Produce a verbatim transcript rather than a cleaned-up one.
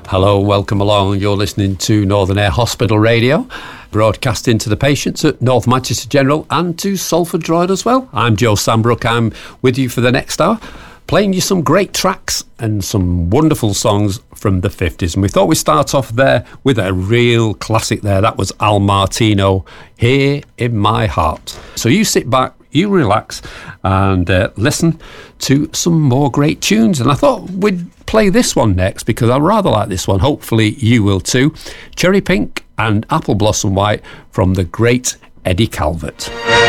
Hello, welcome along. You're listening to Northern Air Hospital Radio, broadcasting to the patients at North Manchester General and to Salford Droid as well. I'm Joe Sambrook. I'm with you for the next hour, playing you some great tracks and some wonderful songs from the fifties. And we thought we'd start off there with a real classic there. That was Al Martino, Here in My Heart. So you sit back, you relax and uh, listen to some more great tunes. And I thought we'd play this one next because I rather like this one. Hopefully you will too. Cherry Pink and Apple Blossom White from the great Eddie Calvert.